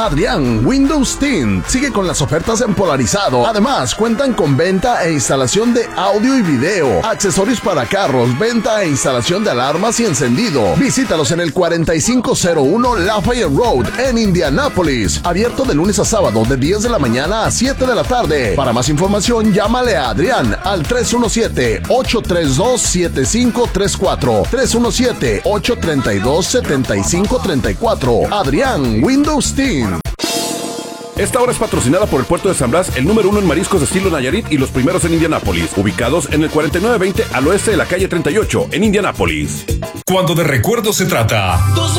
Adrián Windows Tint sigue con las ofertas en polarizado. Además, cuentan con venta e instalación de audio y video, accesorios para carros, venta e instalación de alarmas y encendido. Visítalos en el 4501 Lafayette Road en Indianápolis. Abierto de lunes a sábado de 10 de la mañana a 7 de la tarde. Para más información, llámale a Adrián al 317-832-7534. 317-832-7534. Adrián Windows Team. Esta hora es patrocinada por el Puerto de San Blas, el número 1 en mariscos de estilo Nayarit y los primeros en Indianápolis, ubicados en el 4920 al oeste de la calle 38, en Indianápolis. Cuando de recuerdos se trata,